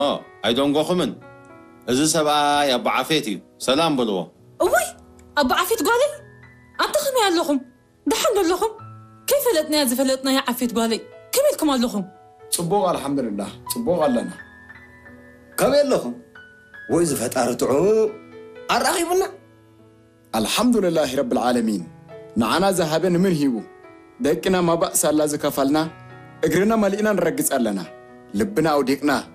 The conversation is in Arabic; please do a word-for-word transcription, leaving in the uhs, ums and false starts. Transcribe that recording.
اه ايدونغو خمن إذا سبعة يا أبو عفيتي سلام بلوه أوي أبو عفيت قالي أنت خم يا لهم دحن لهم كيف فلتنا يا زفلتنا يا عفيت قالي كم لكم لهم صبوغ الحمد لله صبوغ لنا كم لهم وإذا فتارتعو الرغيبنا الحمد لله رب العالمين نعنا ذهبنا من هيو ديكنا ما بأس الله زكفلنا اجرنا ملئنا نرجس لنا لبنا وديكنا